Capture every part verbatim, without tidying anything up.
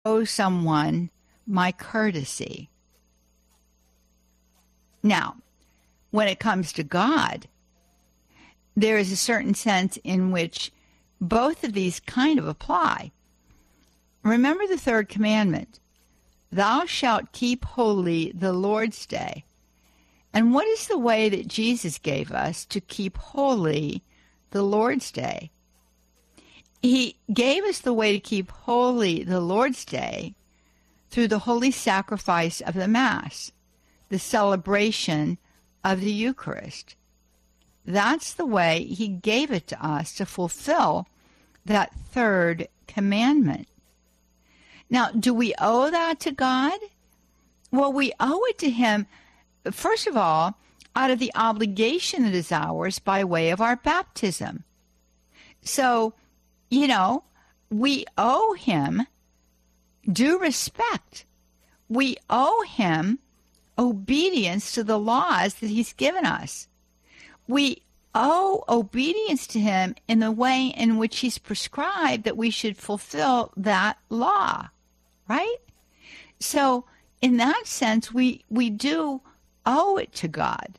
owe someone my courtesy. Now, when it comes to God, there is a certain sense in which both of these kind of apply. Remember the third commandment, thou shalt keep holy the Lord's day. And what is the way that Jesus gave us to keep holy the Lord's day? He gave us the way to keep holy the Lord's day through the holy sacrifice of the Mass, the celebration of the Eucharist. That's the way he gave it to us to fulfill that third commandment. Now, do we owe that to God? Well, we owe it to him, first of all, out of the obligation that is ours by way of our baptism. So, you know, we owe him due respect. We owe him obedience to the laws that he's given us. We owe obedience to him in the way in which he's prescribed that we should fulfill that law, right? So in that sense, we, we do owe it to God.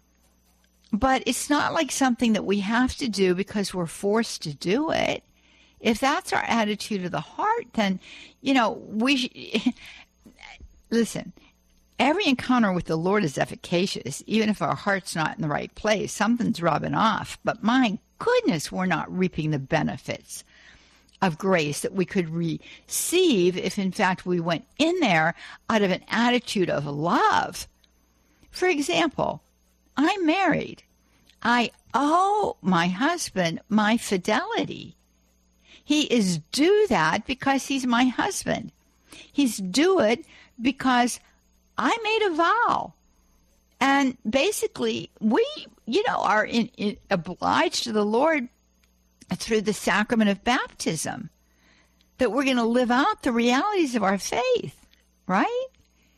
But it's not like something that we have to do because we're forced to do it. If that's our attitude of the heart, then, you know, we sh- listen, every encounter with the Lord is efficacious, even if our heart's not in the right place. Something's rubbing off. But my goodness, we're not reaping the benefits of grace that we could receive if, in fact, we went in there out of an attitude of love. For example, I'm married. I owe my husband my fidelity. He is due that because he's my husband. He's due it because I made a vow. And basically, we, you know, are in, in, obliged to the Lord through the sacrament of baptism, that we're going to live out the realities of our faith, right?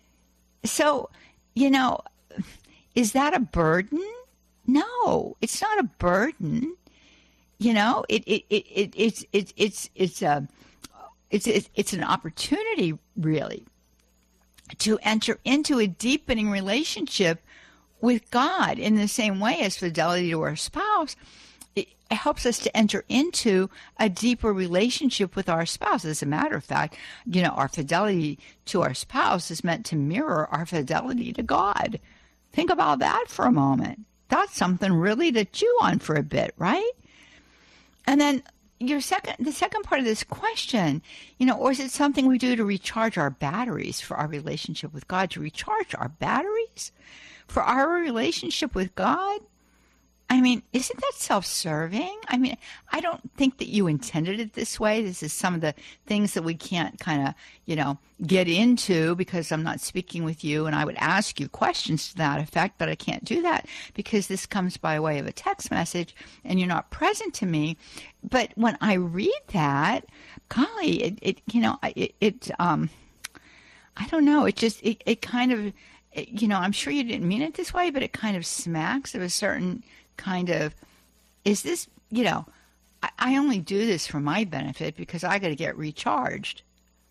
So, you know, is that a burden? No, it's not a burden. You know, it it it, it it's it's it's it's a it's it's it's an opportunity, really, to enter into a deepening relationship with God in the same way as fidelity to our spouse. It helps us to enter into a deeper relationship with our spouse. As a matter of fact, you know, our fidelity to our spouse is meant to mirror our fidelity to God. Think about that for a moment. That's something really to chew on for a bit, right? And then your second, the second part of this question, you know, or is it something we do to recharge our batteries for our relationship with God, to recharge our batteries for our relationship with God? I mean, isn't that self-serving? I mean, I don't think that you intended it this way. This is some of the things that we can't kind of, you know, get into because I'm not speaking with you, and I would ask you questions to that effect, but I can't do that because this comes by way of a text message and you're not present to me. But when I read that, golly, it, it you know, it, it, um, I don't know, it just, it, it kind of, it, you know, I'm sure you didn't mean it this way, but it kind of smacks of a certain kind of, is this, you know, I, I only do this for my benefit because I got to get recharged.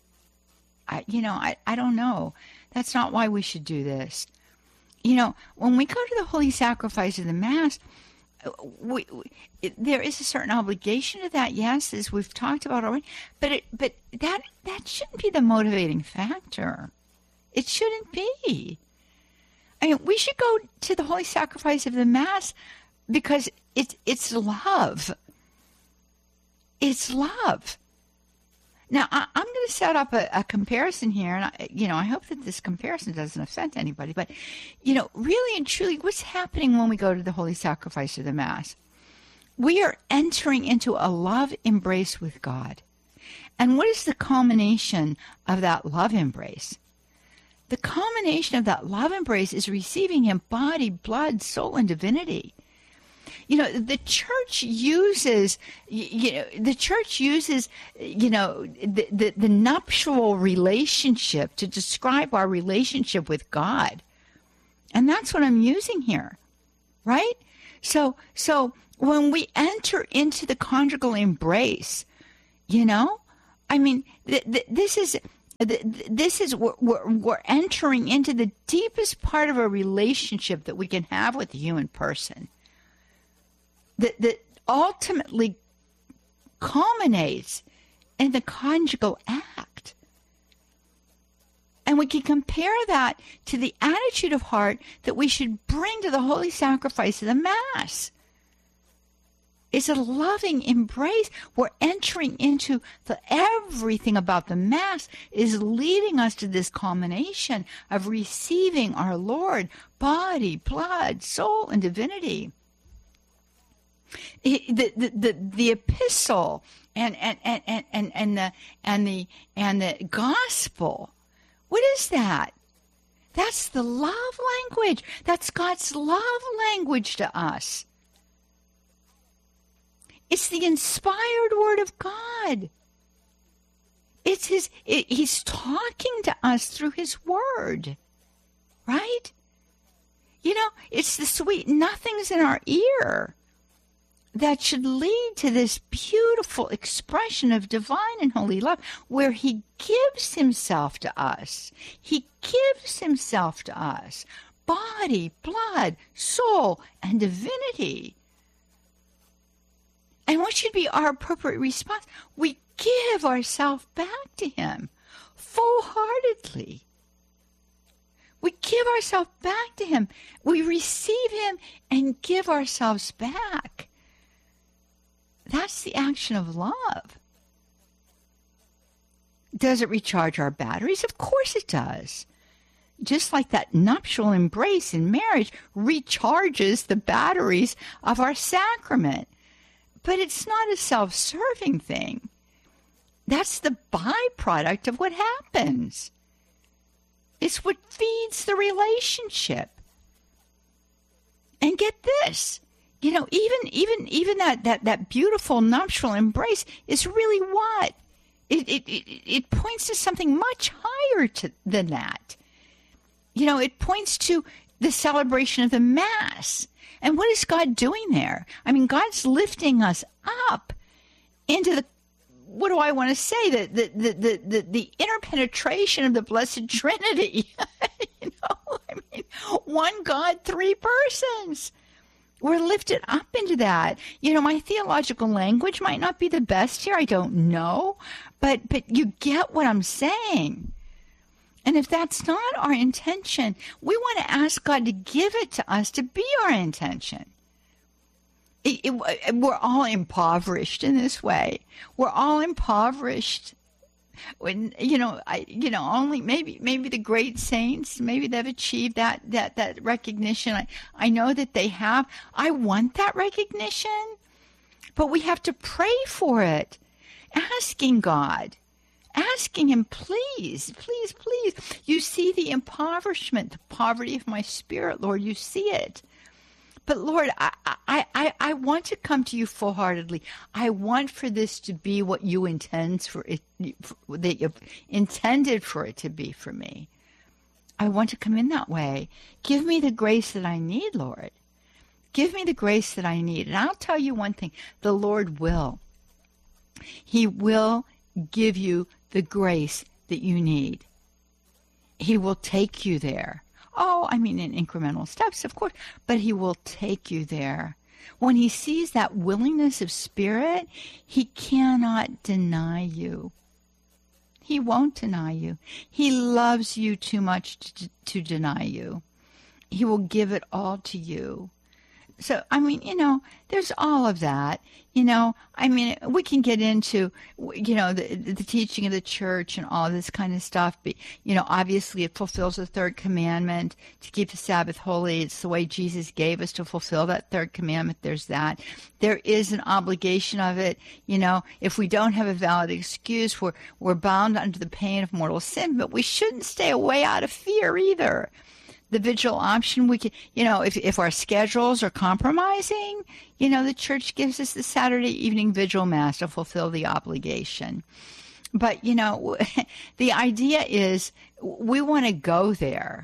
I, you know, I, I don't know. That's not why we should do this. You know, when we go to the holy sacrifice of the Mass, we, we, it, there is a certain obligation to that, yes, as we've talked about already, but it, but that that shouldn't be the motivating factor. It shouldn't be. I mean, we should go to the holy sacrifice of the Mass because it's it's love. It's love. Now, I, I'm going to set up a, a comparison here, and I, you know, I hope that this comparison doesn't offend anybody. But, you know, really and truly, what's happening when we go to the holy sacrifice of the Mass? We are entering into a love embrace with God. And what is the culmination of that love embrace? The culmination of that love embrace is receiving him body, blood, soul, and divinity. You know, the church uses, you know, the church uses, you know, the, the, the nuptial relationship to describe our relationship with God. And that's what I'm using here, right? So, so when we enter into the conjugal embrace, you know, I mean, th- th- this is, This is, we're, we're, we're entering into the deepest part of a relationship that we can have with a human person, that, that ultimately culminates in the conjugal act. And we can compare that to the attitude of heart that we should bring to the holy sacrifice of the Mass. It's a loving embrace. We're entering into the everything about the Mass is leading us to this culmination of receiving our Lord, body, blood, soul, and divinity. The, the, the, the epistle and, and, and, and, and, and the and the and the gospel, what is that? That's the love language. That's God's love language to us. It's the inspired word of God. It's his, it, he's talking to us through his word, right? You know, it's the sweet nothings in our ear that should lead to this beautiful expression of divine and holy love where he gives himself to us. He gives himself to us, body, blood, soul, and divinity. And what should be our appropriate response? We give ourselves back to him full-heartedly. We give ourselves back to him. We receive him and give ourselves back. That's the action of love. Does it recharge our batteries? Of course it does. Just like that nuptial embrace in marriage recharges the batteries of our sacrament. But it's not a self-serving thing. That's the byproduct of what happens. It's what feeds the relationship. And get this, you know, even even even that that, that beautiful nuptial embrace is really what? It, it, it, it points to something much higher to, than that. You know, it points to the celebration of the Mass. And what is God doing there? I mean, God's lifting us up into the, what do I want to say, the the the the, the, the interpenetration of the Blessed Trinity. You know, I mean, one God, three persons. We're lifted up into that. You know, my theological language might not be the best here. I don't know. But but you get what I'm saying. And if that's not our intention, we want to ask God to give it to us to be our intention. It, it, we're all impoverished in this way. We're all impoverished. When you know, I you know, only maybe maybe the great saints, maybe they've achieved that that that recognition. I I know that they have. I want that recognition, but we have to pray for it, asking God. Asking him, please, please, please. You see the impoverishment, the poverty of my spirit, Lord. You see it. But Lord, I, I, I, I want to come to you full-heartedly. I want for this to be what you intend for it, that you intended for it to be for me. I want to come in that way. Give me the grace that I need, Lord. Give me the grace that I need. And I'll tell you one thing, the Lord will. He will give you the grace that you need. He will take you there. Oh, I mean in incremental steps, of course, but he will take you there. When he sees that willingness of spirit, he cannot deny you. He won't deny you. He loves you too much to, to deny you. He will give it all to you. So, I mean, you know, there's all of that. You know, I mean, we can get into, you know, the, the teaching of the church and all this kind of stuff. But, you know, obviously it fulfills the third commandment to keep the Sabbath holy. It's the way Jesus gave us to fulfill that third commandment. There's that. There is an obligation of it. You know, if we don't have a valid excuse, we're, we're bound under the pain of mortal sin. But we shouldn't stay away out of fear either. The vigil option, we can, you know, if if our schedules are compromising, you know, the church gives us the Saturday evening vigil mass to fulfill the obligation. But, you know, the idea is we want to go there.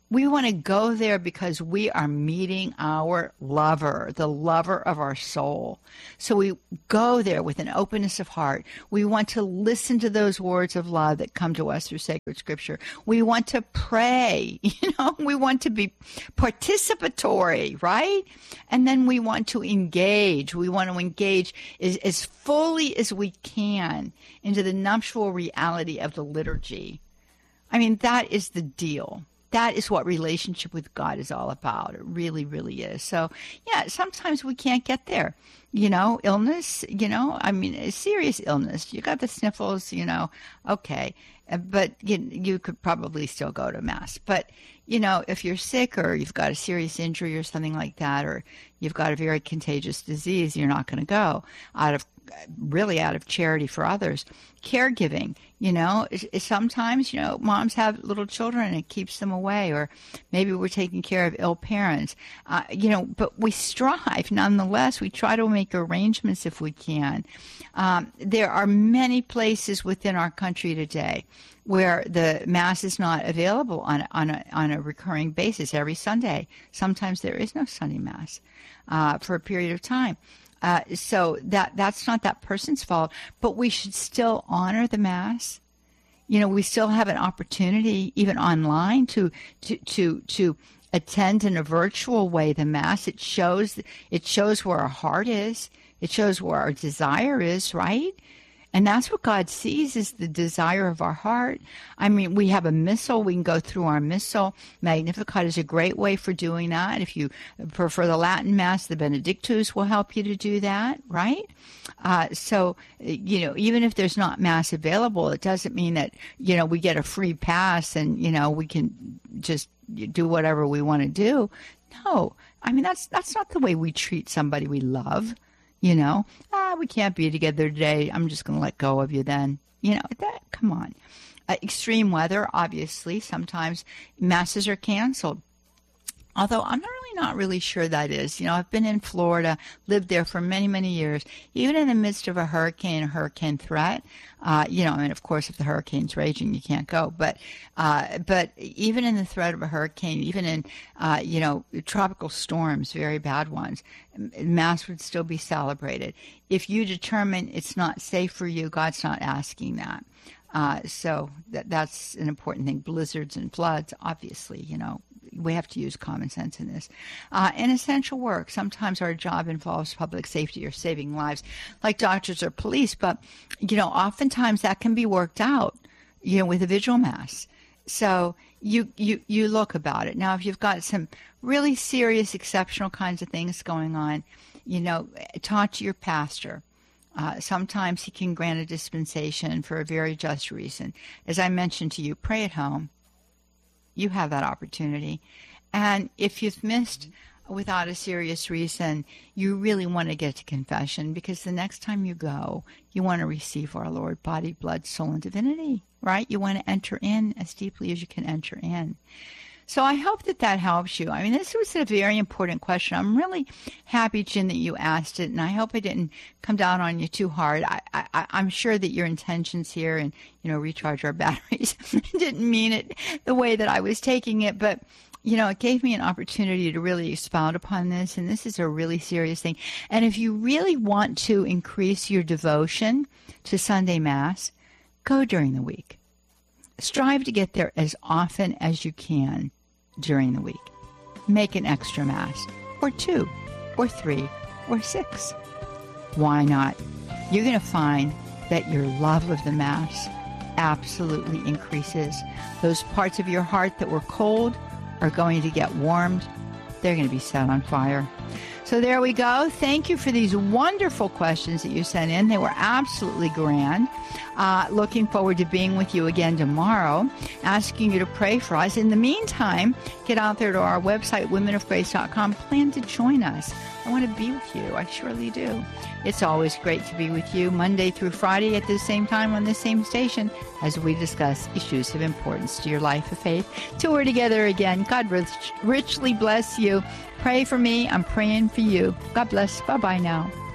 We want to go there because we are meeting our lover, the lover of our soul. So we go there with an openness of heart. We want to listen to those words of love that come to us through sacred scripture. We want to pray, you know, we want to be participatory, right? And then we want to engage. We want to engage as, as fully as we can into the nuptial reality of the liturgy. I mean, that is the deal. That is what relationship with God is all about. It really, really is. So, yeah, sometimes we can't get there. You know, illness, you know, I mean, a serious illness. You got the sniffles, you know, okay. But you, you could probably still go to Mass. But, you know, if you're sick or you've got a serious injury or something like that, or you've got a very contagious disease, you're not going to go out of really out of charity for others. Caregiving, you know, sometimes, you know, moms have little children and it keeps them away, or maybe we're taking care of ill parents, uh, you know, but we strive nonetheless. We try to make arrangements if we can. Um, there are many places within our country today where the Mass is not available on, on, a, on a recurring basis every Sunday. Sometimes there is no Sunday Mass uh, for a period of time. Uh, so that that's not that person's fault, but we should still honor the Mass. You know, we still have an opportunity, even online, to to to to attend in a virtual way the Mass. It shows it shows where our heart is. It shows where our desire is, right? And that's what God sees, is the desire of our heart. I mean, we have a missal. We can go through our missal. Magnificat is a great way for doing that. If you prefer the Latin Mass, the Benedictus will help you to do that, right? Uh, so, you know, even if there's not Mass available, it doesn't mean that, you know, we get a free pass and, you know, we can just do whatever we want to do. No, I mean, that's that's not the way we treat somebody we love. You know, ah, we can't be together today. I'm just going to let go of you then. You know, that, come on. Uh, extreme weather, obviously, sometimes Masses are canceled. Although I'm not really not really sure that is. You know, I've been in Florida, lived there for many, many years. Even in the midst of a hurricane, a hurricane threat, uh, you know, I mean, of course, if the hurricane's raging, you can't go. But uh, but even in the threat of a hurricane, even in, uh, you know, tropical storms, very bad ones, Mass would still be celebrated. If you determine it's not safe for you, God's not asking that. Uh, so that that's an important thing. Blizzards and floods, obviously, you know, we have to use common sense in this. Uh, and essential work. Sometimes our job involves public safety or saving lives, like doctors or police. But, you know, oftentimes that can be worked out, you know, with a vigil Mass. So you, you, you look about it. Now, if you've got some really serious, exceptional kinds of things going on, you know, talk to your pastor. Uh, sometimes he can grant a dispensation for a very just reason. As I mentioned to you, pray at home. You have that opportunity. And if you've missed without a serious reason, you really want to get to confession, because the next time you go, you want to receive our Lord, body, blood, soul, and divinity, right? You want to enter in as deeply as you can enter in. So I hope that that helps you. I mean, this was a very important question. I'm really happy, Jen, that you asked it, and I hope I didn't come down on you too hard. I, I, I'm sure that your intentions here and, you know, recharge our batteries didn't mean it the way that I was taking it, but, you know, it gave me an opportunity to really expound upon this, and this is a really serious thing. And if you really want to increase your devotion to Sunday Mass, go during the week. Strive to get there as often as you can during the week. Make an extra Mass, or two, or three, or six. Why not? You're going to find that your love of the Mass absolutely increases. Those parts of your heart that were cold are going to get warmed. They're going to be set on fire. So there we go. Thank you for these wonderful questions that you sent in. They were absolutely grand. Uh, looking forward to being with you again tomorrow, asking you to pray for us. In the meantime, get out there to our website, women of grace dot com. Plan to join us. I want to be with you. I surely do. It's always great to be with you Monday through Friday at the same time on the same station as we discuss issues of importance to your life of faith. Till we're together again, God rich, richly bless you. Pray for me. I'm praying for you. God bless. Bye-bye now.